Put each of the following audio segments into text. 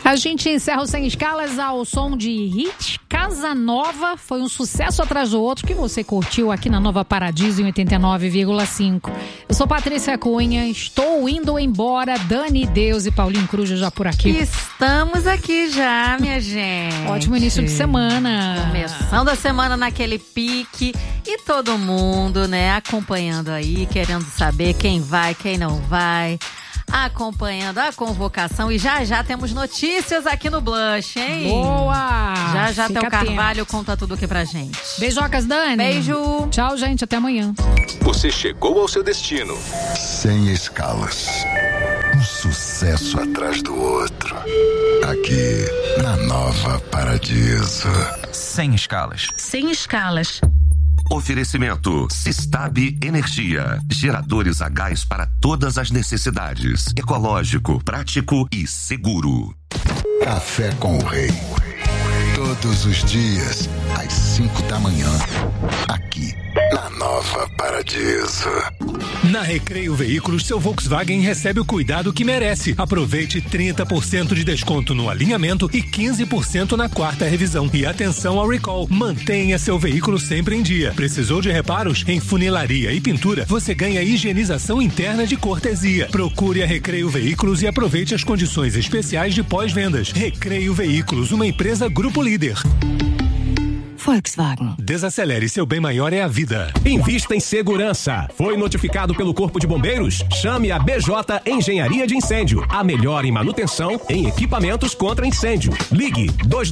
A gente encerra o Sem Escalas ao som de Hit Casa Nova. Foi um sucesso atrás do outro que você curtiu aqui na Nova Paradiso em 89,5. Eu sou Patrícia Cunha, estou indo embora. Dani Deus e Paulinho Cruz já por aqui. Estamos aqui já, minha gente. Ótimo início de semana. Começando a semana naquele pique e todo mundo, né, acompanhando aí, querendo saber quem vai, quem não vai. Acompanhando a convocação e já temos notícias aqui no Blush, hein? Boa! Já Theo Carvalho conta tudo aqui pra gente. Beijocas, Dani. Beijo. Tchau, gente. Até amanhã. Você chegou ao seu destino. Sem escalas. Um sucesso atrás do outro. Aqui, na Nova Paradiso. Sem escalas. Sem escalas. Oferecimento Sistab Energia. Geradores a gás para todas as necessidades. Ecológico, prático e seguro. Café com o Rei. Todos os dias, às 5 da manhã. Aqui, na Nova Paradiso. Na Recreio Veículos, seu Volkswagen recebe o cuidado que merece. Aproveite 30% de desconto no alinhamento e 15% na quarta revisão. E atenção ao recall. Mantenha seu veículo sempre em dia. Precisou de reparos? Em funilaria e pintura, você ganha higienização interna de cortesia. Procure a Recreio Veículos e aproveite as condições especiais de pós-vendas. Recreio Veículos, uma empresa Grupo Líder. Volkswagen. Desacelere, seu bem maior é a vida. Invista em segurança. Foi notificado pelo Corpo de Bombeiros? Chame a BJ Engenharia de Incêndio. A melhor em manutenção em equipamentos contra incêndio. Ligue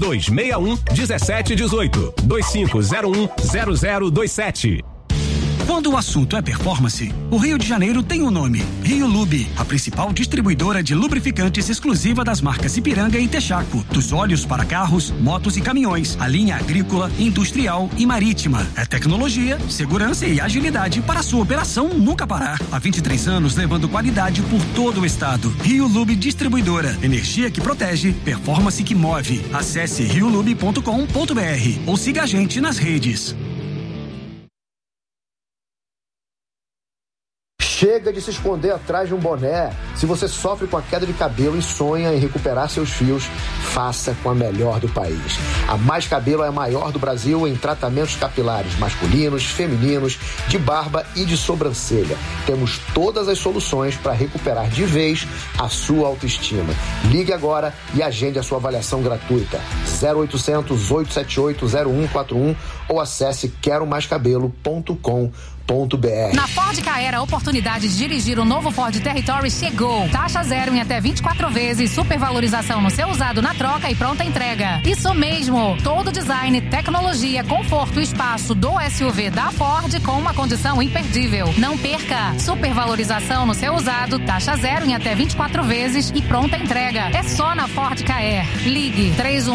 2261-1718. 2501-0027. Quando o assunto é performance, o Rio de Janeiro tem um nome: Rio Lube, a principal distribuidora de lubrificantes exclusiva das marcas Ipiranga e Texaco. Dos óleos para carros, motos e caminhões, a linha agrícola, industrial e marítima. É tecnologia, segurança e agilidade para a sua operação nunca parar. Há 23 anos levando qualidade por todo o estado. Rio Lube Distribuidora. Energia que protege, performance que move. Acesse riolube.com.br ou siga a gente nas redes. Chega de se esconder atrás de um boné. Se você sofre com a queda de cabelo e sonha em recuperar seus fios, faça com a melhor do país. A Mais Cabelo é a maior do Brasil em tratamentos capilares masculinos, femininos, de barba e de sobrancelha. Temos todas as soluções para recuperar de vez a sua autoestima. Ligue agora e agende a sua avaliação gratuita. 0800 878 0141 ou acesse queromaiscabelo.com.br. Na Ford Ka-Air, a oportunidade de dirigir o novo Ford Territory chegou. Taxa zero em até 24 vezes, supervalorização no seu usado na troca e pronta entrega. Isso mesmo, todo design, tecnologia, conforto e espaço do SUV da Ford com uma condição imperdível. Não perca, supervalorização no seu usado, taxa zero em até 24 vezes e pronta entrega. É só na Ford Ka-Air. Ligue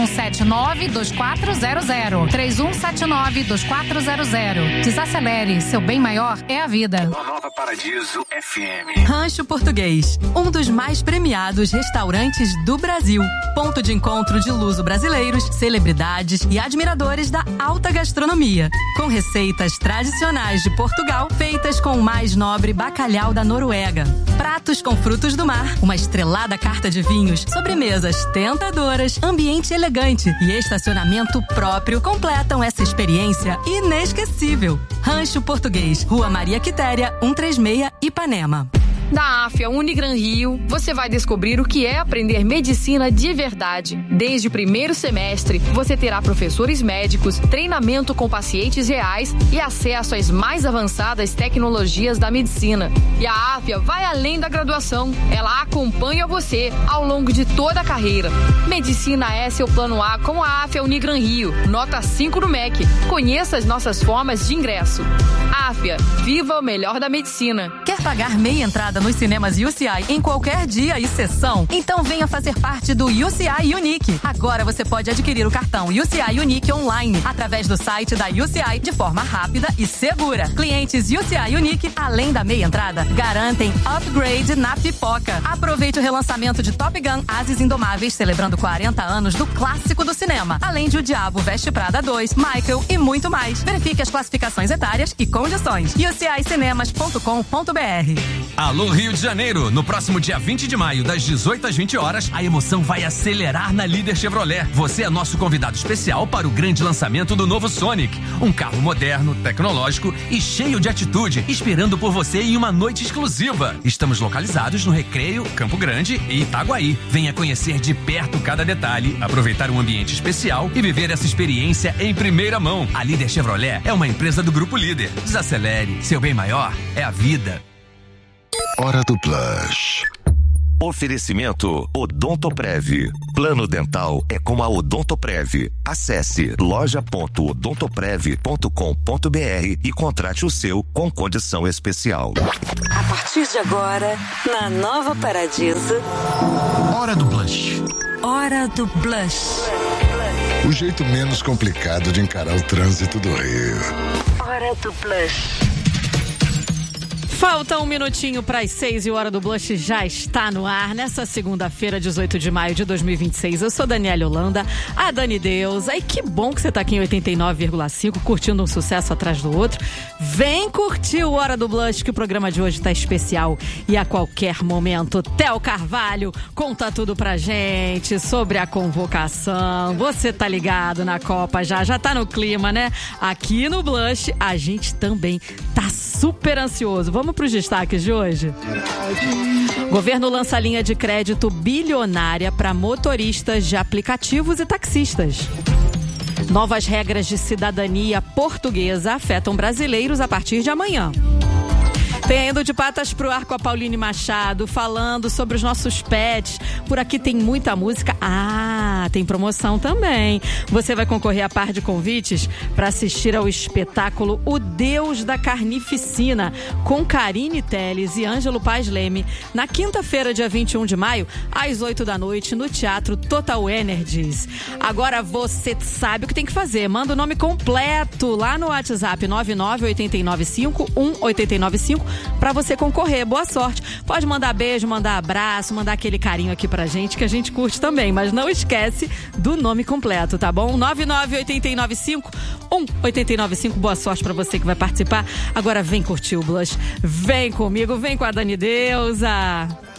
3179-2400. 3179-2400. Desacelere, seu bem maior é a vida. Nova Paradiso FM. Rancho Português, um dos mais premiados restaurantes do Brasil. Ponto de encontro de luso-brasileiros, celebridades e admiradores da alta gastronomia. Com receitas tradicionais de Portugal, feitas com o mais nobre bacalhau da Noruega. Pratos com frutos do mar, uma estrelada carta de vinhos, sobremesas tentadoras, ambiente elegante e estacionamento próprio completam essa experiência inesquecível. Rancho Português, Rua Maria Quitéria, 136, Ipanema. Da AFIA Unigran Rio, você vai descobrir o que é aprender medicina de verdade. Desde o primeiro semestre, você terá professores médicos, treinamento com pacientes reais e acesso às mais avançadas tecnologias da medicina. E a AFIA vai além da graduação. Ela acompanha você ao longo de toda a carreira. Medicina é seu plano A com a AFIA Unigran Rio. Nota 5 no MEC. Conheça as nossas formas de ingresso. AFIA, viva o melhor da medicina. Quer pagar meia entrada nos cinemas UCI em qualquer dia e sessão? Então venha fazer parte do UCI Unique. Agora você pode adquirir o cartão UCI Unique online através do site da UCI de forma rápida e segura. Clientes UCI Unique, além da meia entrada, garantem upgrade na pipoca. Aproveite o relançamento de Top Gun Ases Indomáveis, celebrando 40 anos do clássico do cinema, além de O Diabo Veste Prada 2, Michael e muito mais. Verifique as classificações etárias e condições condições. ucicinemas.com.br. Alô Rio de Janeiro, no próximo dia 20 de maio, das 18 às 20 horas, a emoção vai acelerar na Líder Chevrolet. Você é nosso convidado especial para o grande lançamento do novo Sonic. Um carro moderno, tecnológico e cheio de atitude, esperando por você em uma noite exclusiva. Estamos localizados no Recreio, Campo Grande e Itaguaí. Venha conhecer de perto cada detalhe, aproveitar um ambiente especial e viver essa experiência em primeira mão. A Líder Chevrolet é uma empresa do Grupo Líder. Desacelere, seu bem maior é a vida. Hora do Blush. Oferecimento Odontoprev. Plano dental é com a Odontoprev. Acesse loja.odontoprev.com.br e contrate o seu com condição especial. A partir de agora, na Nova Paradiso, Hora do Blush. Hora do Blush. O jeito menos complicado de encarar o trânsito do Rio. Hora do Blush. Falta um minutinho para as 6 e o Hora do Blush já está no ar. Nessa segunda-feira, 18 de maio de 2026. Eu sou Daniela Holanda, a Dani Deus. Aí que bom que você tá aqui em 89,5, curtindo um sucesso atrás do outro. Vem curtir o Hora do Blush, que o programa de hoje tá especial. E a qualquer momento, Theo Carvalho conta tudo pra gente sobre a convocação. Você tá ligado na Copa já tá no clima, né? Aqui no Blush, a gente também tá super ansioso. Vamos para os destaques de hoje? Governo lança linha de crédito bilionária para motoristas de aplicativos e taxistas. Novas regras de cidadania portuguesa afetam brasileiros a partir de amanhã. Tem indo de patas pro ar com a Pauline Machado, falando sobre os nossos pets. Por aqui tem muita música. Tem promoção também. Você vai concorrer a par de convites para assistir ao espetáculo O Deus da Carnificina, com Karine Telles e Ângelo Paz Leme, na quinta-feira, dia 21 de maio, às 8 da noite, no Teatro Total Energies. Agora você sabe o que tem que fazer. Manda o nome completo lá no WhatsApp 998951895 para você concorrer. Boa sorte. Pode mandar beijo, mandar abraço, mandar aquele carinho aqui pra gente, que a gente curte também. Mas não esquece do nome completo, tá bom? 998951895. Boa sorte pra você que vai participar. Agora vem curtir o Blush. Vem comigo, vem com a Dani Deusa.